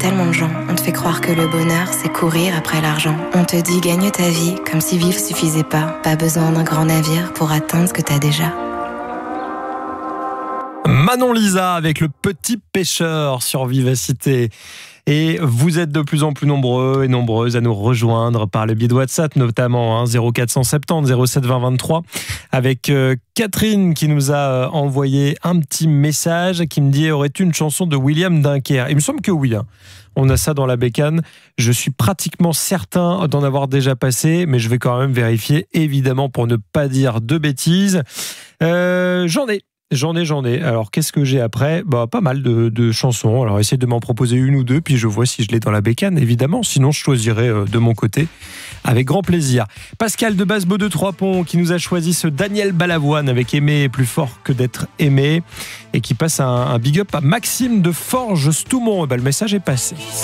tellement de gens. On te fait croire que le bonheur, c'est courir après l'argent. On te dit gagne ta vie, comme si vivre suffisait pas. Pas besoin d'un grand navire pour atteindre ce que t'as déjà. Manon Lisa avec Le Petit Pêcheur sur Vivacité. Et vous êtes de plus en plus nombreux et nombreuses à nous rejoindre par le biais de WhatsApp notamment, 0470 07 20 23, avec Catherine qui nous a envoyé un petit message qui me dit « Aurais-tu une chanson de William Dunker ?» Il me semble que oui, on a ça dans la bécane. Je suis pratiquement certain d'en avoir déjà passé, mais je vais quand même vérifier, évidemment, pour ne pas dire de bêtises. J'en ai. Alors, qu'est-ce que j'ai après ? Pas mal de chansons. Alors, essayez de m'en proposer une ou deux, puis je vois si je l'ai dans la bécane, évidemment. Sinon, je choisirai de mon côté, avec grand plaisir. Pascal de Basbeau de Trois-Ponts, qui nous a choisi ce Daniel Balavoine avec Aimer est plus fort que d'être aimé, et qui passe un big up à Maxime de Forges-Stoumont. Le message est passé.